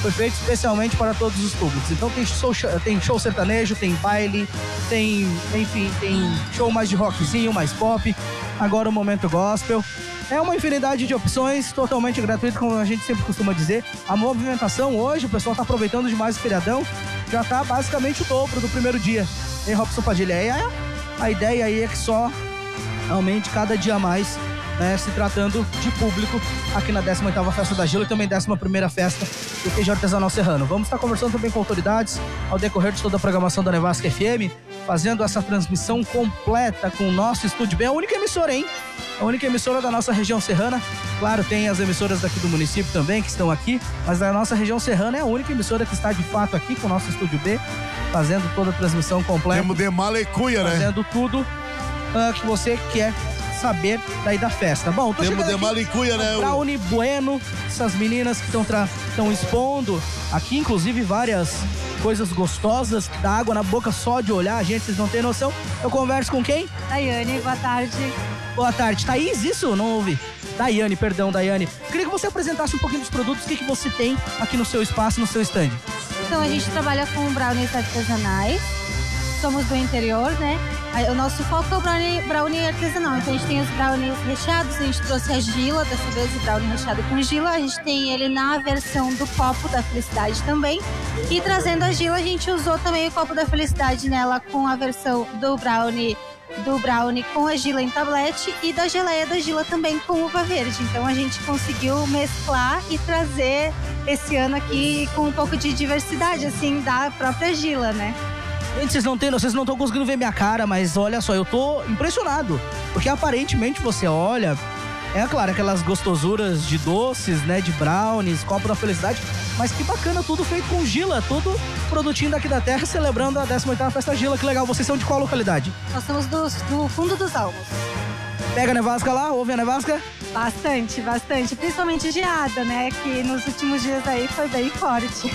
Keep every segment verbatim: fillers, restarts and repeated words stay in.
foi feito especialmente para todos os públicos. Então tem show, tem show sertanejo, tem baile, tem, enfim, tem show mais de rockzinho, mais pop, agora o momento gospel. É uma infinidade de opções, totalmente gratuito, como a gente sempre costuma dizer. A movimentação hoje, o pessoal está aproveitando demais o feriadão, já está basicamente o dobro do primeiro dia. E Robson Padilha, e a, a ideia aí é que só aumente cada dia mais, né, se tratando de público aqui na décima oitava Festa da Gila e também décima primeira Festa do Queijo Artesanal Serrano. Vamos estar conversando também com autoridades ao decorrer de toda a programação da Nevasca F M, fazendo essa transmissão completa com o nosso estúdio B, a única emissora, hein? A única emissora da nossa região serrana. Claro, tem as emissoras daqui do município também que estão aqui, mas a nossa região serrana é a única emissora que está de fato aqui com o nosso estúdio B, fazendo toda a transmissão completa. Temos de malecuia, né? Fazendo tudo uh, que você quer saber daí da festa. Bom, tô Temos de aqui, malicuia, né? Brownie Bueno, essas meninas que estão tra... expondo aqui, inclusive, várias coisas gostosas, dá água na boca só de olhar, gente, vocês não têm noção. Eu converso com quem? Daiane, boa tarde. Boa tarde. Thaís, isso? Não ouvi. Daiane, perdão, Daiane. Queria que você apresentasse um pouquinho dos produtos, o que, que você tem aqui no seu espaço, no seu stand. Então, a gente trabalha com brownies artesanais. Somos do interior, né? O nosso foco é o brownie, brownie artesanal. Então, a gente tem os brownies recheados, a gente trouxe a Gila, dessa vez o brownie recheado com Gila. A gente tem ele na versão do copo da felicidade também. E trazendo a Gila, a gente usou também o copo da felicidade nela com a versão do brownie do brownie com a Gila em tablete e da geleia da Gila também com uva verde. Então a gente conseguiu mesclar e trazer esse ano aqui com um pouco de diversidade, assim, da própria Gila, né? Gente, vocês não têm, vocês não estão conseguindo ver minha cara, mas olha só, eu tô impressionado. Porque aparentemente você olha, é claro, aquelas gostosuras de doces, né, de brownies, copo da felicidade, mas que bacana, tudo feito com Gila, tudo produtinho daqui da terra, celebrando a décima oitava Festa Gila, que legal. Vocês são de qual localidade? Nós somos do, do Fundo dos Almos. Pega a nevasca lá, ouve a nevasca? Bastante, bastante, principalmente geada, né, que nos últimos dias aí foi bem forte.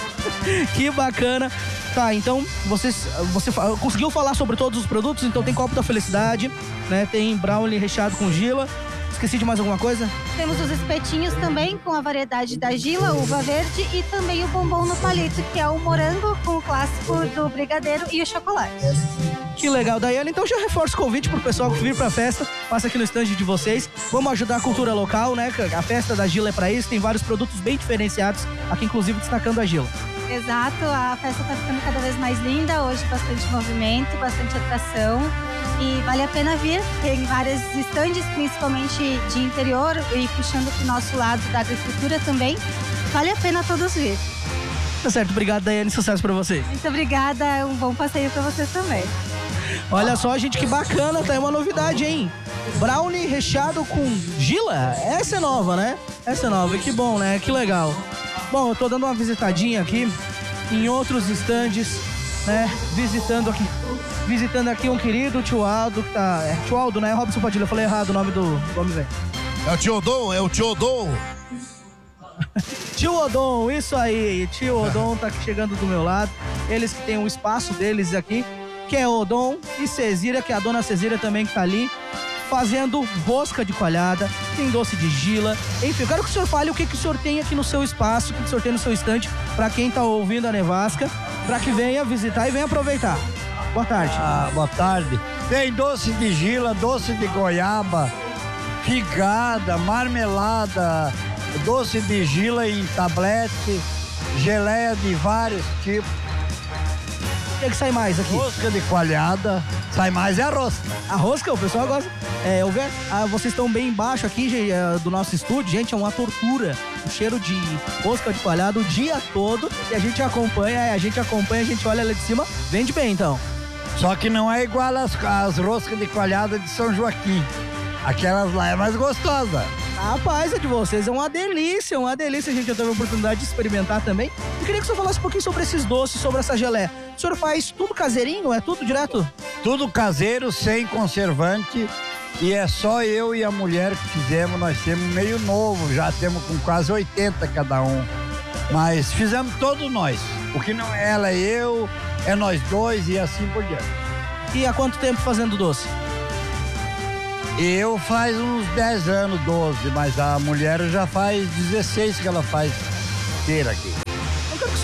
Que bacana. Tá, então, vocês, você conseguiu falar sobre todos os produtos? Então tem copo da felicidade, né, tem brownie recheado com Gila. Esqueci de mais alguma coisa? Temos os espetinhos também, com a variedade da Gila, uva verde e também o bombom no palito, que é o morango com o clássico do brigadeiro e o chocolate. Que legal, Daiane. Então já reforço o convite pro pessoal que vir pra festa, passa aqui no stand de vocês. Vamos ajudar a cultura local, né? A festa da Gila é pra isso, tem vários produtos bem diferenciados, aqui inclusive destacando a Gila. Exato, a festa tá ficando cada vez mais linda, hoje bastante movimento, bastante atração. E vale a pena vir, tem várias estandes, principalmente de interior e puxando pro nosso lado da agricultura também. Vale a pena todos vir. Tá certo, obrigado, Daiane, sucesso pra vocês. Muito obrigada, um bom passeio pra vocês também. Olha só, gente, que bacana, tá aí uma novidade, hein? Brownie recheado com Gila, essa é nova, né? Essa é nova, que bom, né? Que legal. Bom, eu tô dando uma visitadinha aqui em outros estandes, né? Visitando aqui. Visitando aqui um querido tio Aldo, que tá... É tio Aldo, né? Robson Padilha, eu falei errado o nome do homem, velho. É o tio Odon, é o tio Odon. Tio Odon, isso aí. Tio Odon tá aqui chegando do meu lado. Eles que tem um espaço deles aqui, que é Odon e Cezira, que é a dona Cezira também que tá ali, fazendo rosca de coalhada, tem doce de Gila. Enfim, eu quero que o senhor fale o que, que o senhor tem aqui no seu espaço, o que, que o senhor tem no seu estante, pra quem tá ouvindo a Nevasca, pra que venha visitar e venha aproveitar. Boa tarde. Ah, boa tarde. Tem doce de Gila, doce de goiaba, figada, marmelada, doce de Gila em tablete, geleia de vários tipos. O que, que sai mais aqui? Rosca de coalhada, sai mais é a rosca. A rosca, o pessoal gosta. É, eu ver, ah, vocês estão bem embaixo aqui gente, é, do nosso estúdio, gente, é uma tortura. O cheiro de rosca de coalhada o dia todo e a gente acompanha, a gente acompanha, a gente olha lá de cima, vende bem então. Só que não é igual às, às roscas de coalhada de São Joaquim. Aquelas lá é mais gostosa. Rapaz, a de vocês é uma delícia, uma delícia, gente. Eu tive a oportunidade de experimentar também. Eu queria que o senhor falasse um pouquinho sobre esses doces, sobre essa geleia. O senhor faz tudo caseirinho, é tudo direto? Tudo caseiro, sem conservante. E é só eu e a mulher que fizemos. Nós temos meio novo, já temos com quase oitenta cada um. Mas fizemos todos nós. O que não é ela, é eu, é nós dois e assim por diante. E há quanto tempo fazendo doce? Eu faz uns dez anos, doze, mas a mulher já faz dezesseis que ela faz inteira aqui.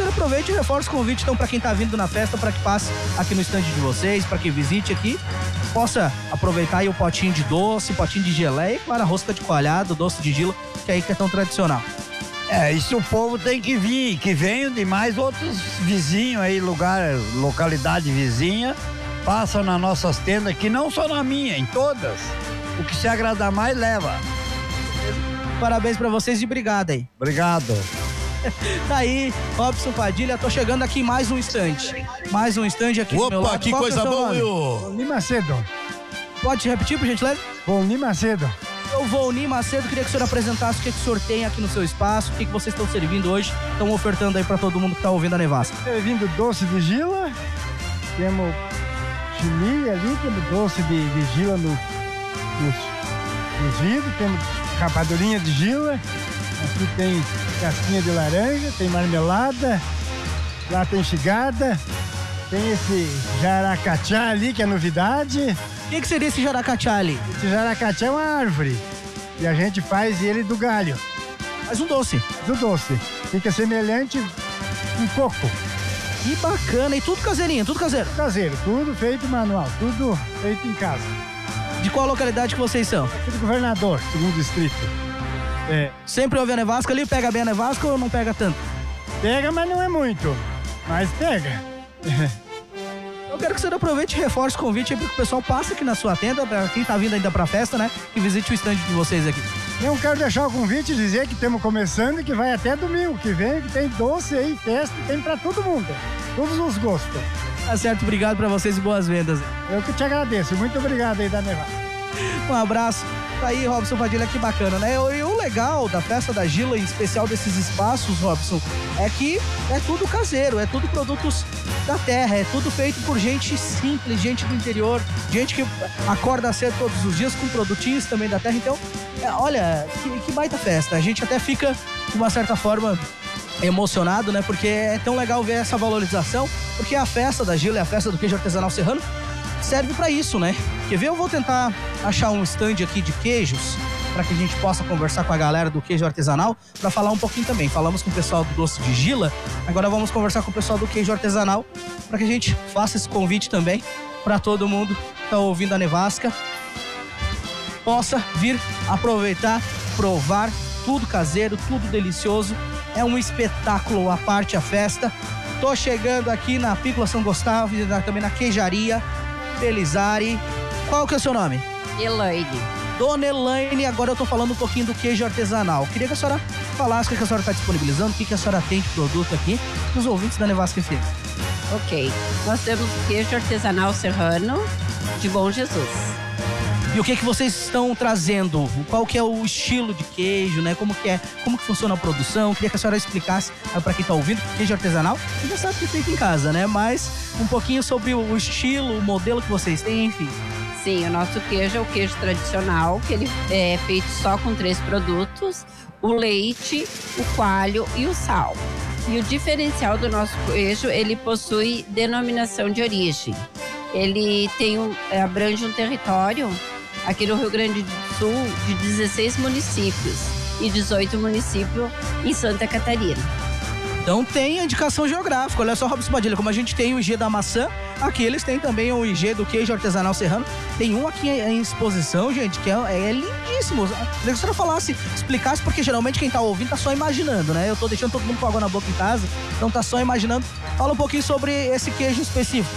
aproveite e reforce o convite, então, para quem tá vindo na festa, para que passe aqui no estande de vocês, para que visite aqui, possa aproveitar aí o potinho de doce, potinho de geleia e, claro, a rosca de coalhado, doce de gila, que é aí que é tão tradicional. É, isso o povo tem que vir, que venham de mais outros vizinhos aí, lugar, localidade vizinha, passam nas nossas tendas, que não só na minha, em todas. O que se agradar mais, leva. Parabéns pra vocês e obrigado aí. Obrigado. Tá aí, Robson Padilha, tô chegando aqui em mais um instante. Mais um instante aqui do meu Opa, lado. que Qual coisa é o seu boa, nome? viu? Volni Macedo. Pode repetir, por gentileza? Volni Macedo. Eu vou, Ni Macedo, queria que o senhor apresentasse o que, que o senhor tem aqui no seu espaço, o que, que vocês estão servindo hoje, estão ofertando aí pra todo mundo que tá ouvindo a Nevasca. Servindo doce de gila. Temos chili ali, temos doce de, de gila no, nos, nos vidros. Temos rapadurinha de gila. Aqui tem casquinha de laranja, tem marmelada. Lá tem chigada. Tem esse jaracachá ali, que é novidade. O que, que seria esse jaracachá ali? Esse jaracachá é uma árvore. E a gente faz ele do galho, Faz um doce. do doce. Fica semelhante um coco. Que bacana, e tudo caseirinho, tudo caseiro. Caseiro, tudo feito manual, tudo feito em casa. De qual localidade que vocês são? Aqui do governador, segundo distrito. É, Sempre ouve a Nevasca ali, pega bem a Nevasca ou não pega tanto? pega, mas não é muito. Mas pega. Eu quero que você aproveite e reforce o convite aí para que o pessoal passe aqui na sua tenda, para quem tá vindo ainda pra festa, né? Que visite o estande de vocês aqui. Eu quero deixar o convite e dizer que estamos começando e que vai até domingo que vem, que tem doce aí, festa, tem pra todo mundo. Todos os gostos. Tá certo, obrigado pra vocês e boas vendas. Eu que te agradeço. Muito obrigado aí da Nevasca. Um abraço. Tá aí, Robson Padilha, que bacana, né? E o legal da festa da Gila, em especial desses espaços, Robson, é que é tudo caseiro, é tudo produtos da terra, é tudo feito por gente simples, gente do interior, gente que acorda cedo todos os dias com produtinhos também da terra. Então, é, olha, que, que baita festa. A gente até fica, de uma certa forma, emocionado, né? Porque é tão legal ver essa valorização, porque a festa da Gila, a festa do queijo artesanal serrano, serve pra isso, né? Quer ver? Eu vou tentar achar um stand aqui de queijos para que a gente possa conversar com a galera do queijo artesanal para falar um pouquinho também. Falamos com o pessoal do doce de Gila, agora vamos conversar com o pessoal do queijo artesanal para que a gente faça esse convite também para todo mundo que tá ouvindo a Nevasca possa vir aproveitar, provar tudo caseiro, tudo delicioso. É um espetáculo à parte a festa. Tô chegando aqui na Pícola São Gustavo e na- também na queijaria Belizari. Qual que é o seu nome? Elaine. Dona Elaine, agora eu tô falando um pouquinho do queijo artesanal. Queria que a senhora falasse o que a senhora está disponibilizando, o que que a senhora tem de produto aqui para os ouvintes da Nevasca F M. Ok. Nós temos queijo artesanal serrano de Bom Jesus. E o que que vocês estão trazendo? Qual que é o estilo de queijo, né? Como que é, como que funciona a produção? Queria que a senhora explicasse para quem tá ouvindo, queijo artesanal, você já sabe que é feito em casa, né? Mas um pouquinho sobre o estilo, o modelo que vocês têm, enfim. Sim, o nosso queijo é o queijo tradicional, que ele é feito só com três produtos: o leite, o coalho e o sal. E o diferencial do nosso queijo, ele possui denominação de origem. Ele tem um, abrange um território aqui no Rio Grande do Sul de dezesseis municípios e dezoito municípios em Santa Catarina. Então tem a indicação geográfica. Olha só, Robson Padilha, como a gente tem o I G da maçã, aqui eles têm também o I G do queijo artesanal serrano. Tem um aqui em exposição, gente, que é, é lindíssimo. Queria que a senhora falasse, explicasse, porque geralmente quem tá ouvindo tá só imaginando, né? Eu tô deixando todo mundo com água na boca em casa, então tá só imaginando. Fala um pouquinho sobre esse queijo específico.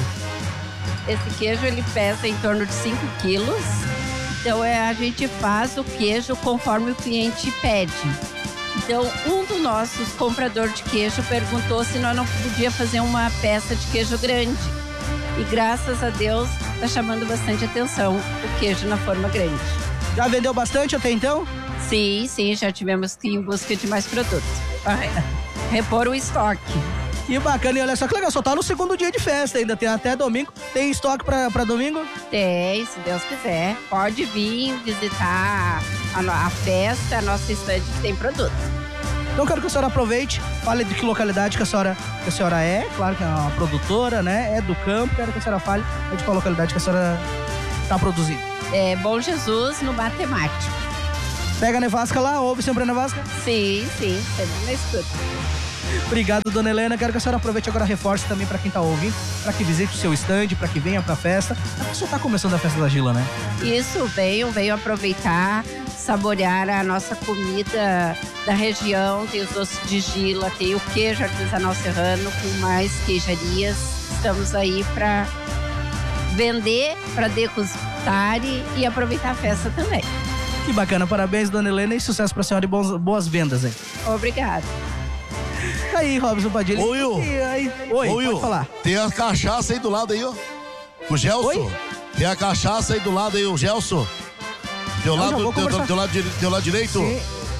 Esse queijo, ele pesa em torno de cinco quilos. Então, é, a gente faz o queijo conforme o cliente pede. Então, um dos nossos compradores de queijo perguntou se nós não podia fazer uma peça de queijo grande. E graças a Deus, está chamando bastante atenção o queijo na forma grande. Já vendeu bastante até então? Sim, sim, já tivemos que ir em busca de mais produtos. Vai repor o estoque. Que bacana, e olha só que legal, só tá no segundo dia de festa ainda, tem até domingo. Tem estoque pra, pra domingo? Tem, se Deus quiser. Pode vir visitar a, no- a festa, a nossa estande que tem produto. Então quero que a senhora aproveite, fale de que localidade que a senhora, que a senhora é, claro que é uma produtora, né? É do campo, quero que a senhora fale de qual localidade que a senhora tá produzindo. É Bom Jesus no Matemático. Pega a Nevasca lá, ouve sempre a Nevasca. Sim, sim, sempre na escuta. Obrigado, dona Helena. Quero que a senhora aproveite agora, reforce também para quem tá ouvindo, para que visite o seu stand, para que venha pra festa. A pessoa tá começando a festa da Gila, né? Isso, venham, venham aproveitar, saborear a nossa comida da região. Tem os doces de Gila, tem o queijo artesanal serrano com mais queijarias. Estamos aí para vender, para degustar e aproveitar a festa também. Que bacana, parabéns, dona Helena, e sucesso pra senhora e bons, boas vendas aí. Obrigada. Aí, Robson Padilha. Oi, Will. E aí? Oi, Ô, pode Will, falar. tem a cachaça aí do lado aí, ó. O Gelson. Oi? Tem a cachaça aí do lado aí, o Gelson. Teu Eu já lado, vou teu, conversar. teu, lado, dire- teu lado direito. Sim.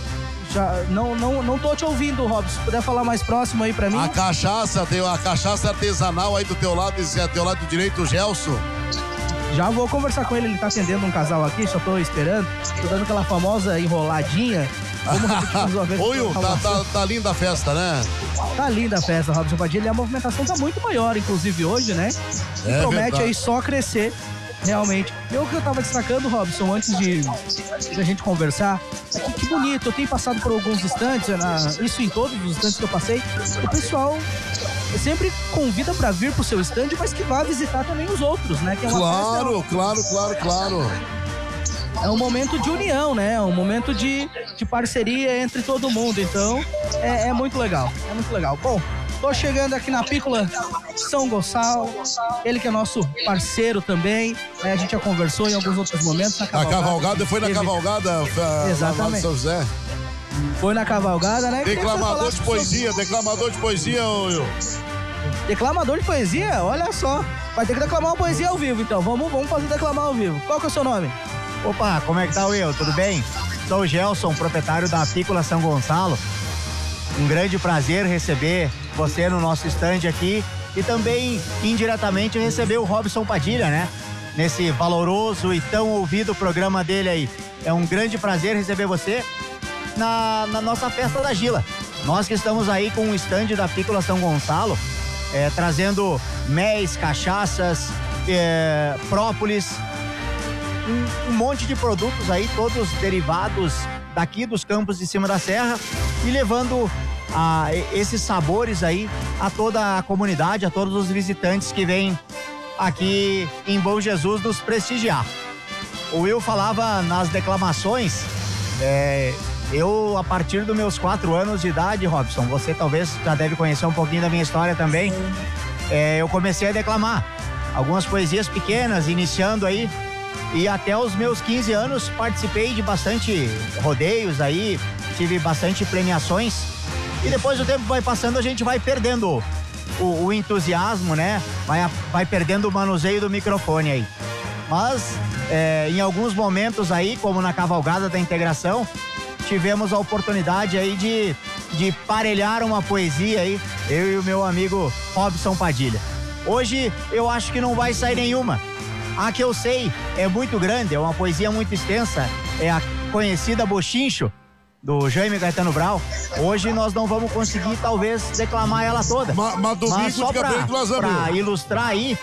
Já, não, não, não tô te ouvindo, Robson. Se puder falar mais próximo aí pra mim. A cachaça, tem a cachaça artesanal aí do teu lado, esse é teu lado direito, o Gelson. Já vou conversar com ele, ele tá atendendo um casal aqui, só tô esperando. Tô dando aquela famosa enroladinha. Vamos repetir mais uma vez. Ô, Will, tá, tá, tá linda a festa, né? Tá linda a festa, Robson Padilha. E a movimentação tá muito maior, inclusive hoje, né? E É promete verdade. aí só crescer, realmente. E o que eu tava destacando, Robson, antes de, de a gente conversar, é que, que bonito. Eu tenho passado por alguns instantes, na, isso em todos os instantes que eu passei. O pessoal sempre convida pra vir pro seu stand, mas que vá visitar também os outros, né? Que é uma Claro, festa, claro, claro, claro. é um momento de união, né? É um momento de, de parceria entre todo mundo. Então, é, é muito legal. É muito legal. Bom, tô chegando aqui na Pícola São Gonçalo. Ele que é nosso parceiro também. Né? A gente já conversou em alguns outros momentos. Na A cavalgada, foi na Teve- cavalgada. a- Exatamente. lá de São José. Foi na cavalgada, né? Queria que você Declamador falasse de poesia, declamador de poesia, ô, Will. sobre- Declamador de poesia? Olha só. Vai ter que declamar uma poesia ao vivo, então. Vamos, vamos fazer declamar ao vivo. Qual que é o seu nome? Opa, como é que tá, Will? Tudo bem? Sou o Gelson, proprietário da Apícola São Gonçalo. Um grande prazer receber você no nosso stand aqui e também, indiretamente, receber o Robson Padilha, né? Nesse valoroso e tão ouvido programa dele aí. É um grande prazer receber você na, na nossa festa da Gila. Nós que estamos aí com o stand da Apícola São Gonçalo, é, trazendo méis, cachaças, é, própolis, um, um monte de produtos aí, todos derivados daqui dos campos de cima da serra e levando a, esses sabores aí a toda a comunidade, a todos os visitantes que vêm aqui em Bom Jesus nos prestigiar. O Will falava nas declamações, é, eu a partir dos meus quatro anos de idade, Robson, você talvez já deve conhecer um pouquinho da minha história também, é, eu comecei a declamar algumas poesias pequenas, iniciando aí. E até os meus quinze anos participei de bastante rodeios aí, tive bastante premiações. E depois o tempo vai passando, a gente vai perdendo o, o entusiasmo, né? Vai, vai perdendo o manuseio do microfone aí. Mas é, em alguns momentos aí, como na Cavalgada da Integração, tivemos a oportunidade aí de, de parelhar uma poesia aí, eu e o meu amigo Robson Padilha. Hoje eu acho que não vai sair nenhuma. A que eu sei é muito grande, é uma poesia muito extensa, é a conhecida Bochincho, do Jaime Gaetano Brau. Hoje nós não vamos conseguir, talvez, declamar ela toda. Mas, mas domingo Mas só de pra, Gabriel que nós vamos. pra ilustrar aí.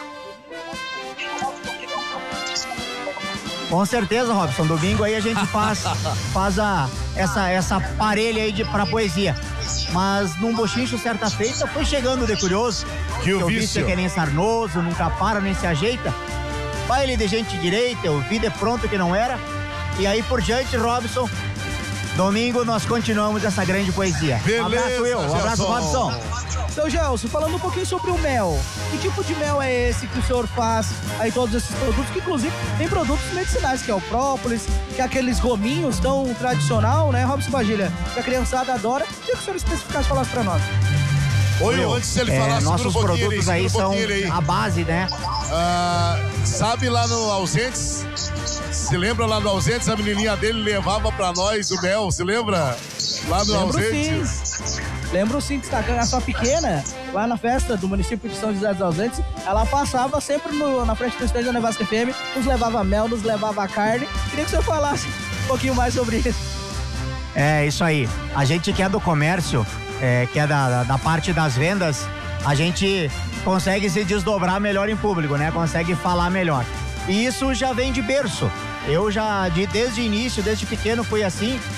Com certeza, Robson, domingo aí a gente faz, faz a, essa, essa parelha aí de, pra poesia. Mas num Bochincho, certa feita, foi chegando de curioso, Que o eu vi vício. que é nem sarnoso, nunca para, nem se ajeita. Baile de gente direita, eu vi de pronto que não era. E aí por diante, Robson, domingo nós continuamos essa grande poesia. Beleza, um abraço, Will. Um abraço, Gelson. Robson. Seu Gelson, falando um pouquinho sobre o mel. Que tipo de mel é esse que o senhor faz aí todos esses produtos? Que inclusive tem produtos medicinais, que é o própolis, que é aqueles gominhos tão tradicional, né, Robson Padilha? Que a criançada adora. Queria que o senhor especificasse e falasse pra nós. Oi, Will, antes de ele é, falar, segura nossos um pouquinho produtos ele, aí segura um são pouquinho ele aí. a base, né? Ah, sabe lá no Ausentes? Se lembra lá no Ausentes, a menininha dele levava pra nós o mel, se lembra? Lá no Lembro Ausentes. sim. Lembro sim que está a sua pequena, lá na festa do município de São José dos Ausentes, ela passava sempre no, na frente do estande da Nevasca F M, nos levava mel, nos levava carne. Queria que o senhor falasse um pouquinho mais sobre isso. É, isso aí. A gente que é do comércio, é, que é da, da parte das vendas, a gente consegue se desdobrar melhor em público, né? Consegue falar melhor. E isso já vem de berço. Eu já, de, desde o início, desde pequeno, fui assim.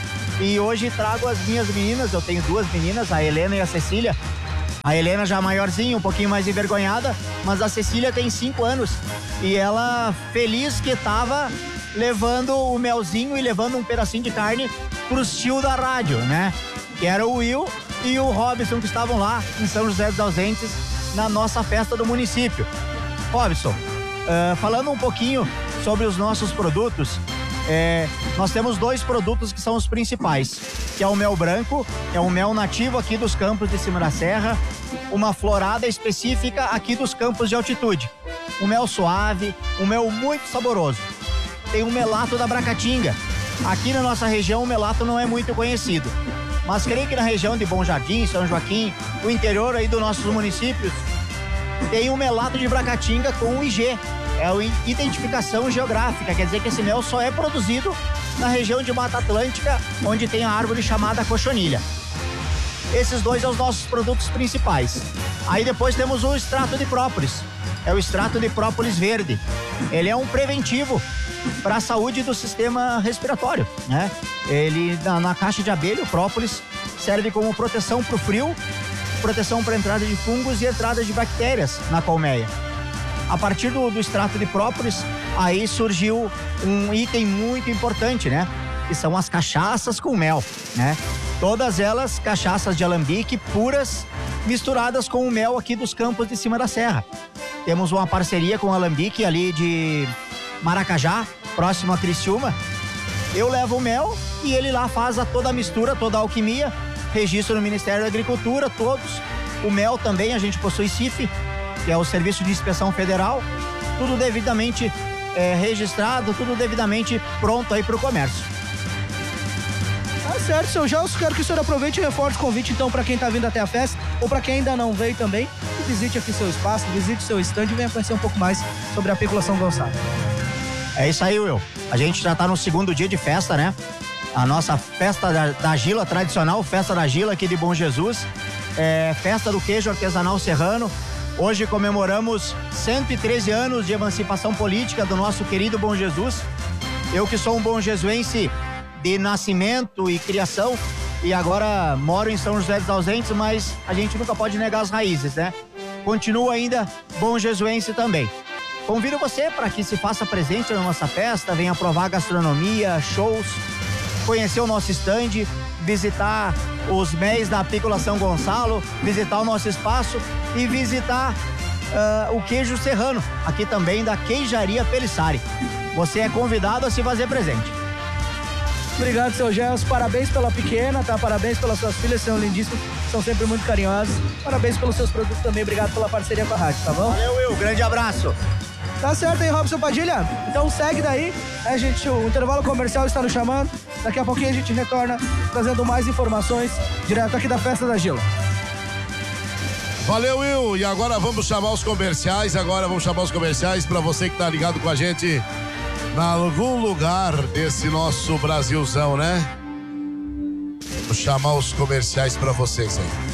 E hoje trago as minhas meninas, eu tenho duas meninas, a Helena e a Cecília. A Helena já maiorzinha, um pouquinho mais envergonhada, mas a Cecília tem cinco anos. E ela feliz que tava levando o melzinho e levando um pedacinho de carne pros tio da rádio, né? Que era o Will e o Robson, que estavam lá em São José dos Ausentes, na nossa festa do município. Robson, uh, falando um pouquinho sobre os nossos produtos, é, nós temos dois produtos que são os principais, que é o mel branco, é um mel nativo aqui dos campos de cima da serra, uma florada específica aqui dos campos de altitude. Um mel suave, um mel muito saboroso. Tem o melato da Bracatinga. Aqui na nossa região o melato não é muito conhecido, mas creio que na região de Bom Jardim, São Joaquim, o interior aí dos nossos municípios, tem o melato de Bracatinga com o I G, é a identificação geográfica, quer dizer que esse mel só é produzido na região de Mata Atlântica, onde tem a árvore chamada cochonilha. Esses dois são os nossos produtos principais. Aí depois temos o extrato de própolis, é o extrato de própolis verde. Ele é um preventivo para a saúde do sistema respiratório, né? Ele, na, na caixa de abelha, o própolis serve como proteção para o frio, proteção para entrada de fungos e entrada de bactérias na colmeia. A partir do, do extrato de própolis, aí surgiu um item muito importante, né? Que são as cachaças com mel, né? Todas elas cachaças de alambique puras, misturadas com o mel aqui dos campos de cima da serra. Temos uma parceria com o alambique ali de Maracajá, próximo a Criciúma. Eu levo o mel e ele lá faz a toda a mistura, toda a alquimia, registro no Ministério da Agricultura, todos. O mel também, a gente possui C I F, que é o Serviço de Inspeção Federal, tudo devidamente é, registrado, tudo devidamente pronto aí para o comércio. Tá certo, seu Gelson, quero que o senhor aproveite e reforce o convite então para quem tá vindo até a festa, ou para quem ainda não veio também, que visite aqui seu espaço, visite seu stand e venha conhecer um pouco mais sobre a Apícola São Gonçalo. É isso aí, Will. A gente já tá no segundo dia de festa, né? A nossa festa da, da Gila tradicional, festa da Gila aqui de Bom Jesus, é, festa do queijo artesanal serrano. Hoje comemoramos cento e treze anos de emancipação política do nosso querido Bom Jesus. Eu que sou um bom jesuense de nascimento e criação e agora moro em São José dos Ausentes, mas a gente nunca pode negar as raízes, né? Continuo ainda bom jesuense também. Convido você para que se faça presente na nossa festa, venha provar gastronomia, shows, conhecer o nosso stand, visitar os méis da Apícola São Gonçalo, visitar o nosso espaço e visitar uh, o queijo serrano, aqui também da Queijaria Pelissari. Você é convidado a se fazer presente. Obrigado, seu Gelson. Parabéns pela pequena, tá? Parabéns pelas suas filhas, são lindíssimas, são sempre muito carinhosas. Parabéns pelos seus produtos também. Obrigado pela parceria com a rádio, tá bom? Valeu, Will. Grande abraço. Tá certo aí, Robson Padilha? Então segue daí, né, gente? O intervalo comercial está nos chamando. Daqui a pouquinho a gente retorna trazendo mais informações direto aqui da Festa da Gila. Valeu, Will. E agora vamos chamar os comerciais. Agora vamos chamar os comerciais para você que tá ligado com a gente em algum lugar desse nosso Brasilzão, né? Vou chamar os comerciais para vocês aí.